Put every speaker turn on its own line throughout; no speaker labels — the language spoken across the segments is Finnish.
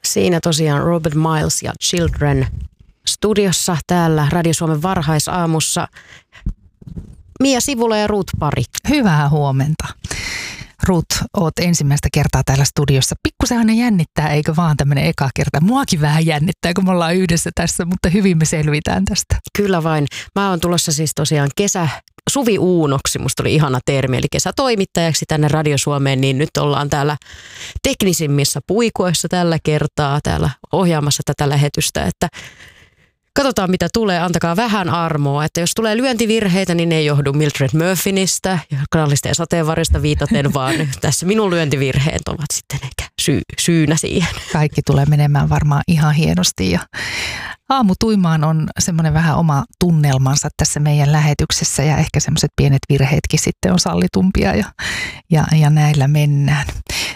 Siinä tosiaan Robert Miles ja Children studiossa täällä Radio Suomen varhaisaamussa. Mia Sivula ja Ruth Pari.
Hyvää huomenta. Ruth, oot ensimmäistä kertaa täällä studiossa. Pikkusen aina jännittää, eikö vaan tämmöinen eka kerta? Muakin vähän jännittää, kun me ollaan yhdessä tässä, mutta hyvin me selvitään tästä.
Kyllä vain. Mä oon tulossa siis tosiaan suviuunoksi, musta oli ihana termi, eli kesätoimittajaksi tänne Radio Suomeen, niin nyt ollaan täällä teknisimmissä puikoissa tällä kertaa, täällä ohjaamassa tätä lähetystä, että katsotaan mitä tulee, antakaa vähän armoa, että jos tulee lyöntivirheitä, niin ne ei johdu Mildred Murphynistä ja Knallista ja sateenvarjosta viitaten, vaan tässä minun lyöntivirheet ovat sitten ehkä syynä siihen.
Kaikki tulee menemään varmaan ihan hienosti ja aamutuimaan on semmoinen vähän oma tunnelmansa tässä meidän lähetyksessä ja ehkä semmoiset pienet virheetkin sitten on sallitumpia ja näillä mennään.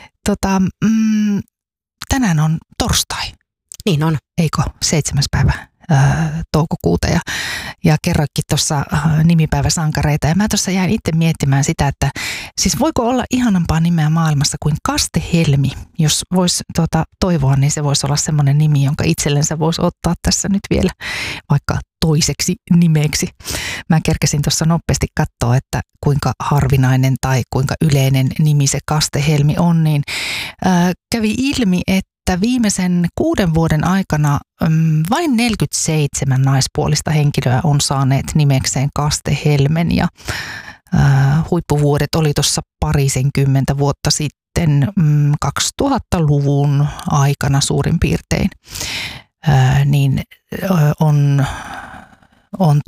Tänään on torstai.
Niin on.
Eikö? 7. päivä toukokuuta ja kerroikin tuossa nimipäiväsankareita ja mä tuossa jäin itse miettimään sitä, että siis voiko olla ihanampaa nimeä maailmassa kuin Kaste Helmi, jos voisi toivoa, niin se voisi olla semmoinen nimi, jonka itsellensä voisi ottaa tässä nyt vielä vaikka toiseksi nimeksi. Mä kerkesin tuossa nopeasti katsoa, että kuinka harvinainen tai kuinka yleinen nimi se Kaste Helmi on, niin kävi ilmi, että viimeisen 6 vuoden aikana vain 47 naispuolista henkilöä on saaneet nimekseen Kaste Helmen ja huippuvuodet oli tuossa parisenkymmentä vuotta sitten 2000-luvun aikana suurin piirtein, niin on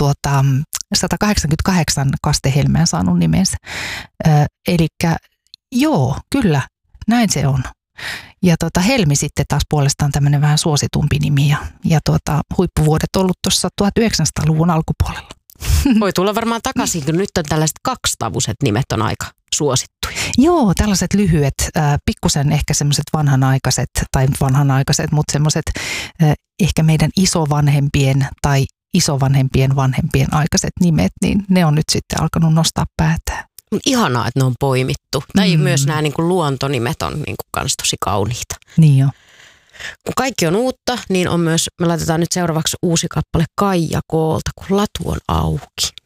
188 Kaste Helmeä saanut nimensä. Elikkä joo, kyllä, näin se on. Ja Helmi sitten taas puolestaan tämmöinen vähän suositumpi nimi ja huippuvuodet ollut tuossa 1900-luvun alkupuolella.
Voi tulla varmaan takaisin, kun nyt on tällaiset 2-tavuiset nimet on aika suosittuja.
Joo, tällaiset lyhyet, pikkusen ehkä semmoiset vanhanaikaiset, mutta semmoiset ehkä meidän isovanhempien tai isovanhempien vanhempien aikaiset nimet, niin ne on nyt sitten alkanut nostaa päätään.
Ihanaa, että ne on poimittu. Tai myös nämä niin kuin luontonimet on niin kuin kans tosi kauniita.
Niin jo.
Kun kaikki on uutta, niin on myös, me laitetaan nyt seuraavaksi uusi kappale Kaija Koolta, kun latu on auki.